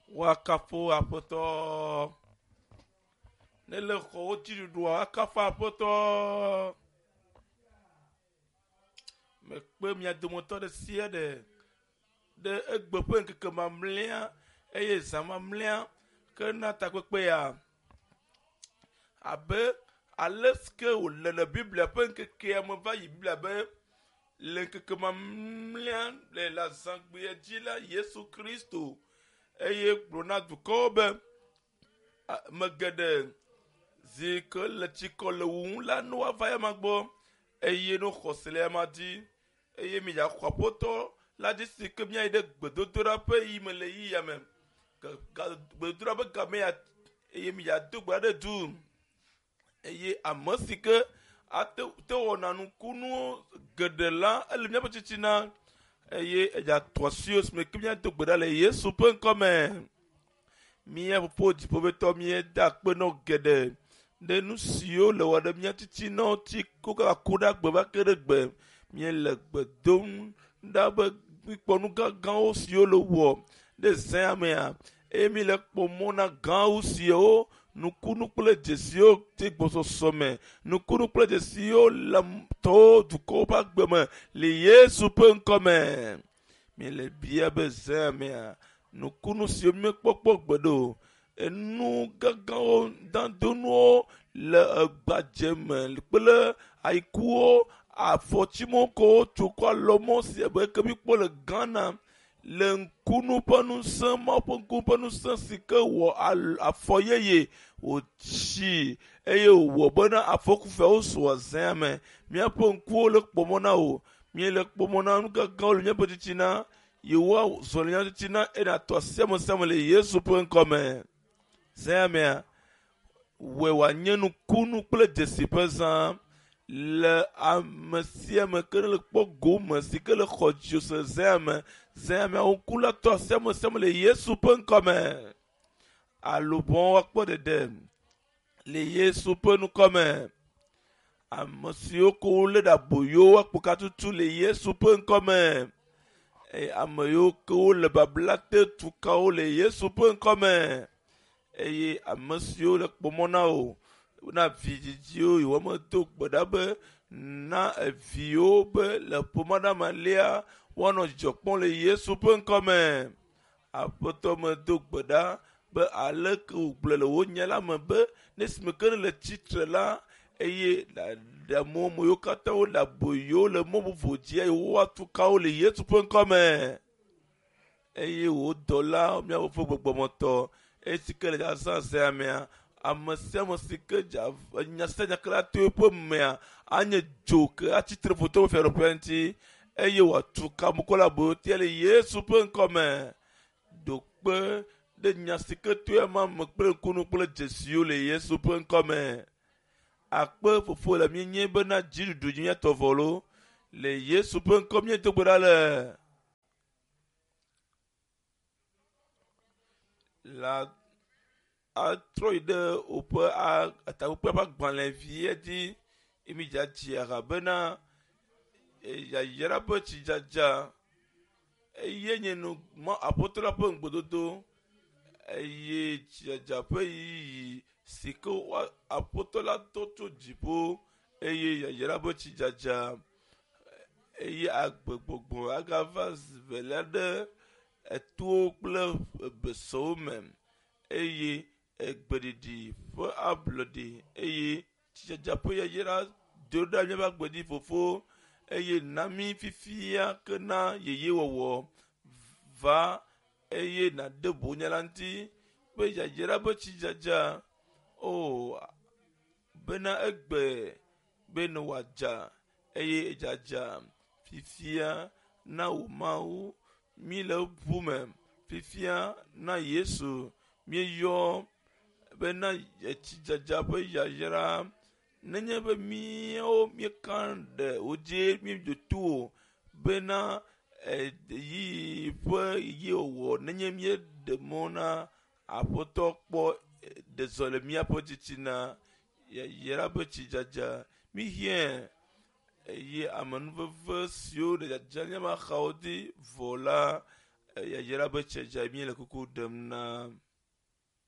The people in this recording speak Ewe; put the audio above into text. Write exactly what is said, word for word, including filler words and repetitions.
Wakafu apoto. Nele ko tirudu wakafu apoto. Me pe mi adomoto de sia de de egbepe nkeke mamlea eye zamamlea ke na takpekpe ya abe aleske o le le Bible pe nkeke me va yi Bible be le nkeke mamlea le la zangbe dzi la Yesu Kristo eye gblona dukɔ be megede zi ke le tsikɔ le wu la no ava ya ma gbɔ eye no xɔse le ya ma di eye mi ya xɔ aƒetɔ la di si ke mia yi ɖe gbedodoɖa ƒe yi me le yi ya me gbedodoɖa ƒe game ya eye mi ya do gbe ɖe du eye ame si ke ate te wɔna nukunu geɖe la ele miaƒe tsitsina eye edza tɔ asi wo si me ke mia do gbe ɖa le Yesu ƒe ŋkɔ me mia ƒoƒo dziƒoʋĩtɔ mia da akpe nɔ geɖe ɖe nu siwo le wɔ ɖe mia tsitsinawo ti ko kaka ku ɖe agbe va ke ɖe gbe mie le gbe dom ɖa be mikpɔ nu gãgãwo siwo le wɔ ɖe zẽa mea eye mi le kpɔ mɔ na gãwo siwo nukunu kple dzesiwo ti gbɔsɔsɔ me nukunu kple dzesiwo le tɔwo dukɔwo ƒe agbe me le Yesu ƒe ŋkɔ me mi le bia be zẽa mea nukunu siwo mi kpɔkpɔ gbe ɖo enu gãgãwo dadonuwo le egbadze me kple ayikuwo afɔtsimɔkowo tso kɔ alɔmɔ si ebe ke mi kpɔ le Ghana le ŋkunu ƒe ŋusẽ mawo ƒe ŋkunu ƒe ŋusẽ si ke wɔ afɔ yeye wòtsi eye wòwɔ bena afɔkufiawo sɔ zẽa me míaƒe ŋkuwo le kpɔmɔ na wo mie le kpɔmɔ na nu gãgãwo le míaƒe tsitsina yewoa zɔ le míaƒe tsitsina ena tɔ asiame siame le Yesu ƒe ŋkɔ me zẽa mea wɔe wòanye nukunu kple dzesi ƒe zã le ame sia me ke le kpɔ go me si ke le xɔ dzose zẽa me zẽa mea ŋku la tɔ asiame siame le Yesu ƒe ŋkɔ me alobɔwo akpɔ ɖeɖe le Yesu ƒe ŋkɔ me ame siwo ke wolé ɖe aboyo akpɔ katutu le Yesu ƒe ŋkɔ me eye ame yiwo ke wole babla te tukawo le Yesu ƒe ŋkɔ me eye ame siwo le kpɔmɔ na wo na vidzidziwo yiwo medo gbe ɖa be na eviwo be le ƒomɔ me lia woanɔ dzidzɔ kpɔm le Yesu ƒe ŋkɔ me aƒetɔ medo gbe ɖa be aleke wògblɔ le wo nya la me be ne esime ke le tsitre la eye amewo me yiwo katã wole aboyo le mɔ vovo dzi eye woatu kawo le Yesu ƒe ŋkɔ me eye wò dɔla míaƒe gbɔgbɔmɔtɔ esi ke le zã zẽa mea ame sia ame si ke dza nya sia nya ke la to eƒe mea anye dzo ke atsitre foto fiaɖoƒea ŋuti eye wòatu ka mokɔla aboyo tia le Yesu ƒe ŋkɔ me ɖokpe ɖe nya si ke to ema me kple ŋkunu kple dzesiwo le Yesu ƒe ŋkɔ me akpe fofo le mi nye bena dziɖuɖu dzi míatɔ vɔ lo le Yesu ƒe ŋkɔ míedo gbe ɖa le la atrɔ yi ɖe woƒe atakpekpea ƒe agbalẽvia dzi emi dzadzi aha bena yayra ƒe tsidzadza eye nye nu mɔ aƒetɔ la ƒe ŋugbedodo eye tsidzadza ƒe yiyi si ke aƒetɔ la tɔ tso dziƒo eye yayra ƒe tsidzadza eye agbegbɔgbɔ agava velia ɖe etowo kple besewo me eye egbeɖiɖi ƒe ablɔɖi eye tsidzadza ƒe yayra do ɖa míaƒe agbedzi fofo eye na mí fifia ke na yeyewɔwɔ va eye nàde bonya la ŋuti be yayra ƒe tsidzadza o bena egbe be ne wòadza eye edzadza fifia na wò Mawu mi le ʋu me fifia na Yesu míeyɔ bena tsidzadza ƒe yayra nenye be míawo míeka ɖe wo dzi míedo to o bena yi ƒe yiyewɔwɔ nenye míeɖe mɔ na aƒetɔ kpɔ ɖe zɔ le míaƒe tsitsina yayra ƒe tsidzadza míhiã eye amenuveve siwo le dzadzam míaƒe axawo dzi vɔ la ya yera be tse dza mi le kuku ɖem na